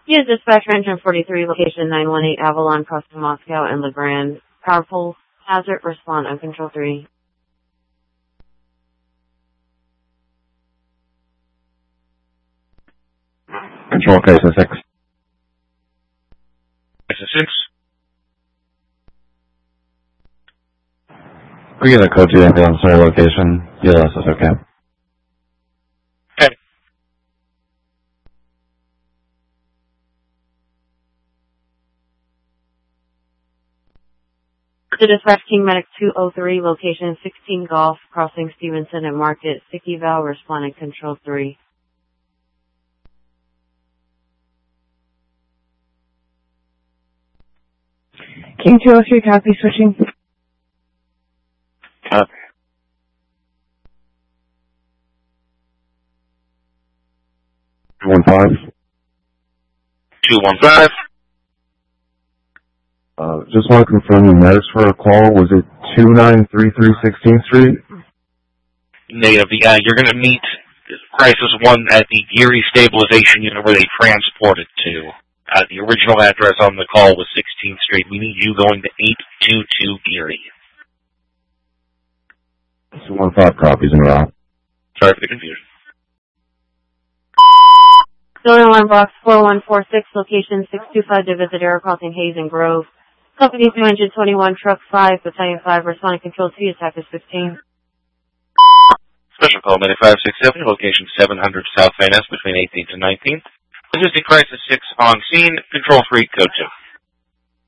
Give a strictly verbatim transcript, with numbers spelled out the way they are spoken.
Use dispatch engine forty-three, location nine one eight Avalon, crossing Moscow and La Grande. Power pole, hazard, respond on control three. Control case six. Case six. We get a code two ambulance to our location. Yeah, that's okay. Okay. To dispatch King Medic two oh three, location sixteen Golf, crossing Stevenson and Market, Sticky Valve, responding control three. King two oh three, copy, switching. Copy. two one five. two one five. Uh, just want to confirm the medics for a call. Was it two nine three three sixteenth Street? Negative. Yeah, you're going to meet Crisis one at the Geary Stabilization Unit where they transported to. Uh, the original address on the call was sixteenth Street. We need you going to eight two two Geary. two one five copies in route. Sorry for the confusion. Building one box four one four six, location six two five Divisadero, crossing Hayes and Grove. Company two twenty-one, truck five, battalion five, responding control two, attack is fifteen. Special call, Medic five six seven, location seven hundred South Van Ness between eighteenth and nineteenth. Logistic Crisis six on scene, control three, code two.